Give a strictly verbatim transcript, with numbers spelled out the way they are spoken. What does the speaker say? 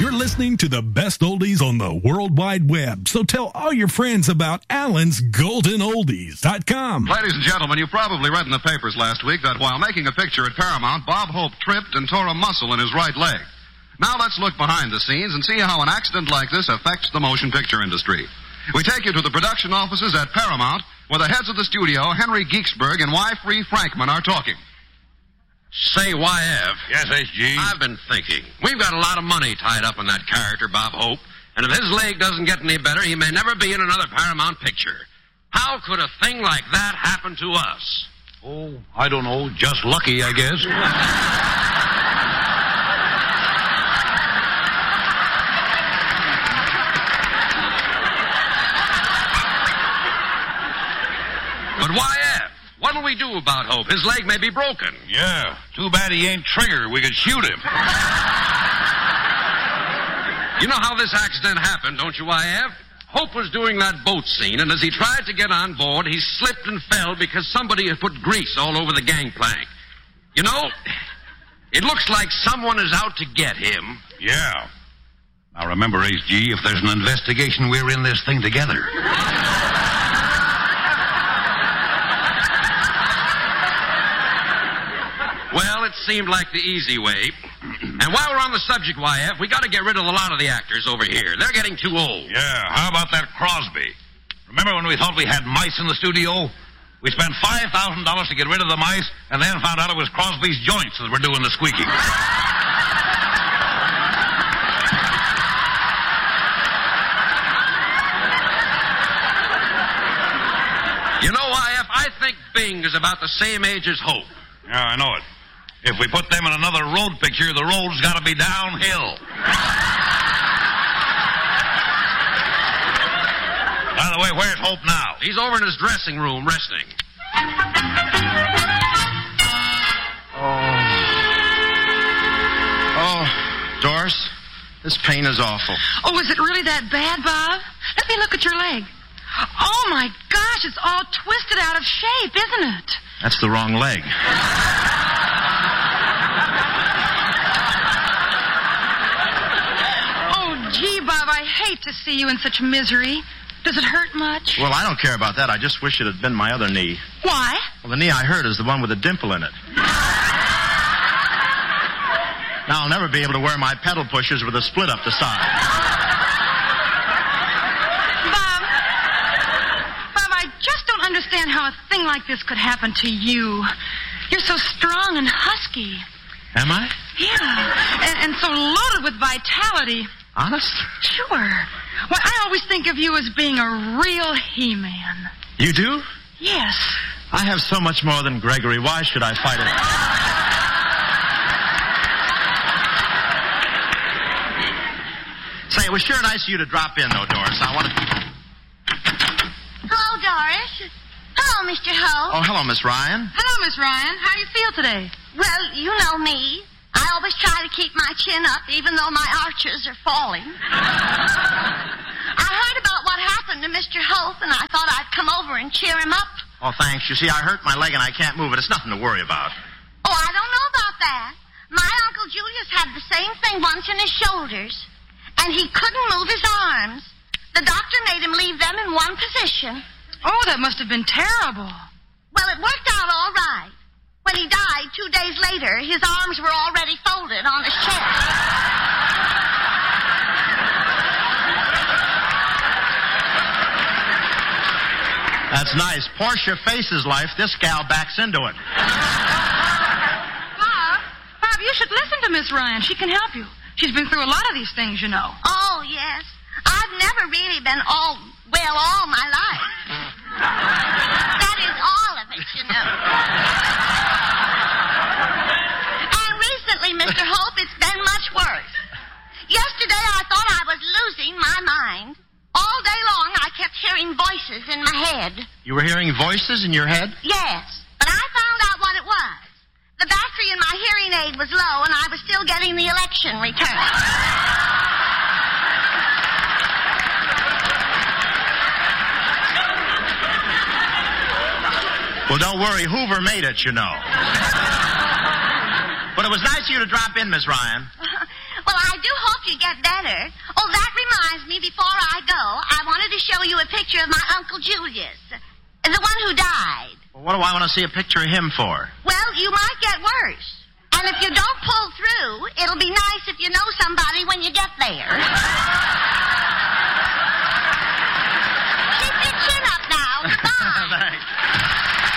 You're listening to the best oldies on the World Wide Web. So tell all your friends about Alan's Golden Oldies dot com. Ladies and gentlemen, you probably read in the papers last week that while making a picture at Paramount, Bob Hope tripped and tore a muscle in his right leg. Now let's look behind the scenes and see how an accident like this affects the motion picture industry. We take you to the production offices at Paramount, where the heads of the studio, Henry Geeksburg and Y. Free Frankman, are talking. Say, Y F. Yes, H G. I've been thinking. We've got a lot of money tied up in that character, Bob Hope. And if his leg doesn't get any better, he may never be in another Paramount picture. How could a thing like that happen to us? Oh, I don't know. Just lucky, I guess. But Y F, what'll we do about Hope? His leg may be broken. Yeah, too bad he ain't Trigger. We could shoot him. You know how this accident happened, don't you, Y F? Hope was doing that boat scene, and as he tried to get on board, he slipped and fell because somebody had put grease all over the gangplank. You know, it looks like someone is out to get him. Yeah. Now remember, H G, if there's an investigation, we're in this thing together. Well, it seemed like the easy way. And while we're on the subject, Y F, we got to get rid of a lot of the actors over here. They're getting too old. Yeah, how about that Crosby? Remember when we thought we had mice in the studio? We spent five thousand dollars to get rid of the mice, and then found out it was Crosby's joints that were doing the squeaking. You know, Y F, I think Bing is about the same age as Hope. Yeah, I know it. If we put them in another road picture, the road's got to be downhill. By the way, where's Hope now? He's over in his dressing room resting. Oh. Oh, Doris, this pain is awful. Oh, is it really that bad, Bob? Let me look at your leg. Oh, my gosh, it's all twisted out of shape, isn't it? That's the wrong leg. Oh, gee, Bob, I hate to see you in such misery. Does it hurt much? Well, I don't care about that. I just wish it had been my other knee. Why? Well, the knee I hurt is the one with a dimple in it. Now I'll never be able to wear my pedal pushers with a split up the side. Bob, Bob, I just don't understand how a thing like this could happen to you. You're so strong and husky. Am I? Yeah, and, and so loaded with vitality. Honest? Sure. Well, I always think of you as being a real He-Man. You do? Yes. I have so much more than Gregory. Why should I fight it? Say, it was sure nice of you to drop in, though, Doris. I wanted to... Hello, Doris. Hello, Mister Hope. Oh, hello, Miss Ryan. Hello, Miss Ryan. How do you feel today? Well, you know me. I always try to keep my chin up, even though my arches are falling. I heard about what happened to Mister Hope, and I thought I'd come over and cheer him up. Oh, thanks. You see, I hurt my leg and I can't move it. It's nothing to worry about. Oh, I don't know about that. My Uncle Julius had the same thing once in his shoulders, and he couldn't move his arms. The doctor made him leave them in one position. Oh, that must have been terrible. Well, it worked out all right. When he died, two days later, his arms were already folded on his chest. That's nice. Portia faces life. This gal backs into it. Bob, Bob, you should listen to Miss Ryan. She can help you. She's been through a lot of these things, you know. Oh, yes. I've never really been all, well, all my life. That is all of it, you know. And recently, Mister Hope, it's been much worse. Yesterday, I thought I was losing my mind. All day long, I kept hearing voices in my head. You were hearing voices in your head? Yes, but I found out what it was. The battery in my hearing aid was low, and I was still getting the election return. Well, don't worry. Hoover made it, you know. But it was nice of you to drop in, Miss Ryan. Well, I do hope you get better. Oh, that reminds me, before I go, I wanted to show you a picture of my Uncle Julius, the one who died. Well, what do I want to see a picture of him for? Well, you might get worse. And if you don't pull through, it'll be nice if you know somebody when you get there.